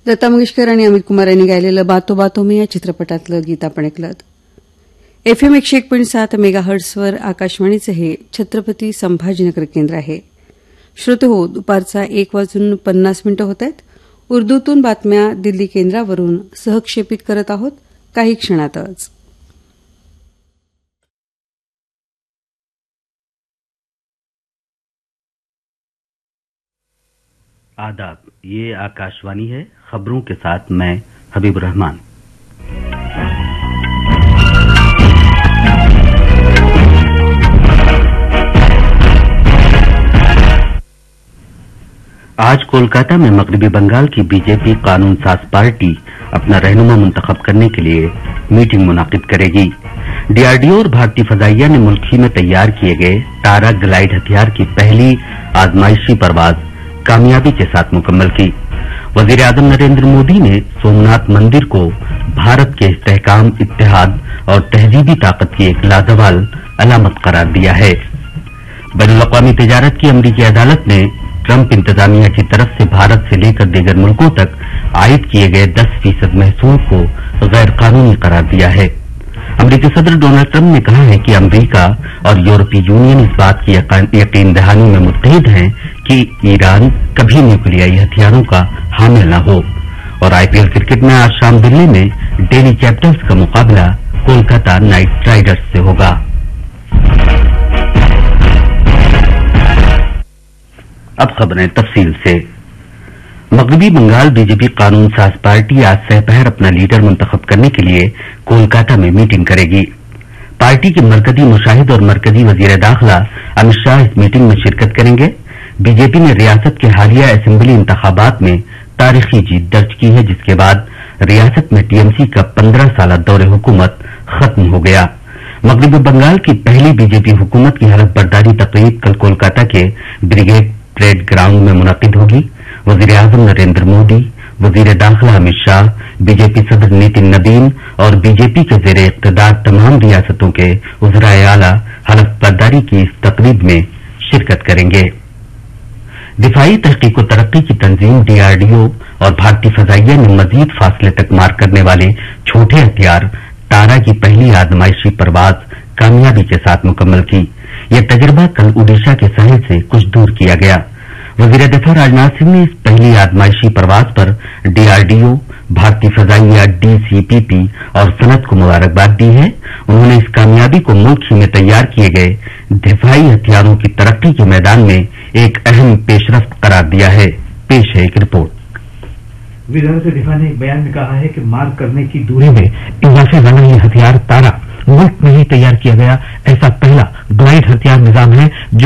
लता मंगेशकर आणि अमित कुमार यांनी गायलेलं बातो बातो में या चित्रपटातलं गीत आपण ऐकलं. FM 101.7 मेगाहर्ट्झवर आकाशवाणीचं हे छत्रपती संभाजीनगर केंद्र आहे. श्रोते हो, दुपारचा 1:50 होत आहेत. उर्दूतून बातम्या दिल्ली केंद्रावरून सहक्षेपित करत आहोत काही क्षणातच. आदाब, ये आकाशवाणी है. खबरों के साथ मैं हबीब रहमान. आज कोलकाता में मगरबी बंगाल की बीजेपी कानून साज पार्टी अपना रहनुमा मुंतखब करने के लिए मीटिंग मुनाकिद करेगी. डीआरडीओ और भारतीय फजाइया ने मुल्क ही में तैयार किए गए तारा ग्लाइड हथियार की पहली आजमाइशी परवाज कामयाबी के साथ मुकम्मल की. वजीर आजम नरेंद्र मोदी ने सोमनाथ मंदिर को भारत के इस्तेहकाम, इत्तेहाद और तहजीबी ताकत की एक लाजवाल अलामत करार दिया है. बैनुल-अक़वामी तिजारत की अमरीकी अदालत ने ट्रंप इंतजामिया की तरफ से भारत से लेकर दीगर मुल्कों तक आयद किए गए 10% महसूल को गैर कानूनी करार दिया है. अमरीकी सदर डोनाल्ड ट्रंप ने कहा है कि अमरीका और यूरोपीय यूनियन इस बात की यकीन दहानी में मुत्तहिद हैं कि ईरान कभी न्यूक्लियाई हथियारों का हामिल न हो. और आईपीएल क्रिकेट में आज शाम दिल्ली में दिल्ली कैपिटल्स का मुकाबला कोलकाता नाइट राइडर्स से होगा. अब खबरें तफसील से. मगरबी बंगाल बीजेपी कानून साज पार्टी आज सहपहर अपना लीडर मुंतखब करने के लिए कोलकाता में मीटिंग करेगी. पार्टी के मरकजी मुशाहिद और मरकजी वजीर दाखिला अमित शाह इस मीटिंग में शिरकत करेंगे. बीजेपी ने रियासत के हालिया असेंबली इंतखाबात में तारीखी जीत दर्ज की है, जिसके बाद रियासत में टीएमसी का 15 साल दौरे हुकूमत खत्म हो गया. मगरबी बंगाल की पहली बीजेपी हुकूमत की हलफ बर्दारी तकरीब कल कोलकाता के ब्रिगेड परेड ग्राउंड में मुनक्किद होगी. वजीर आजम नरेंद्र मोदी, वजीर दाखिला अमित शाह, बीजेपी सदर नितिन नबीन और बीजेपी के जेर इक़्तिदार तमाम रियासतों के उज़राए आला हलफ बर्दारी की इस तकरीब में शिरकत करेंगे. दिफाई तहकीक व तरक्की की तंजीम डीआरडीओ और भारतीय फजाइया ने मजीद फासले तक मार करने वाले छोटे हथियार तारा की पहली आजमाइशी परवाज कामयाबी के साथ मुकम्मल की. यह तजर्बा कल ओडिशा के साहिल से कुछ दूर किया गया. वजीर दफा राजनाथ सिंह ने इस पहली आजमाइशी परवाज पर डीआरडीओ, भारतीय फजाइया, डीसीपीपी और सनत को मुबारकबाद दी है. उन्होंने इस कामयाबी को मुल्क ही में तैयार किए गए दिफाई हथियारों की तरक्की के मैदान में एक अहम पेशरफ्त करार दिया है. पेश है एक रिपोर्ट. वजारत दिफा ने एक बयान में कहा है कि मार करने की दूरी में इजाफे वाला ये हथियार तारा मुल्क में ही तैयार किया गया ऐसा पहला ग्लाइड हथियार निजाम है जो